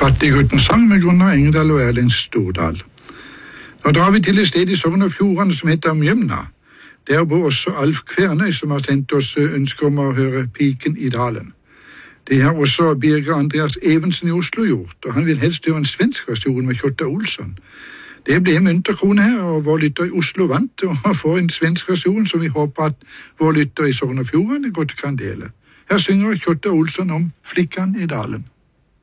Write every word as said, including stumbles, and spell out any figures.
Fattiggutten sang med Gunnar Engdahl og Erling Stordal. Nå drar vi til et sted i Sogn og Fjordane som heter Mjømna. Der bor også Alf Kvernøy, som har sendt oss ønske om å høre Piken i dalen. Det har også Birger Andreas Evensen i Oslo gjort, og han vil helst gjøre en svensk versjon med Kjotta Olsson. Det ble mynterkrone her, og vår lytter i Oslo vant og får en svensk versjon som vi håper at vår lytter i Sogn og Fjordane godt kan dele. Her synger Kjotta Olsson om Flickan i dalen.